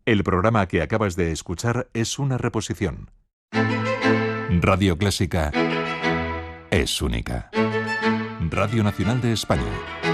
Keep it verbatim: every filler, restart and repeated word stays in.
El programa que acabas de escuchar es una reposición. Radio Clásica es única. Radio Nacional de España.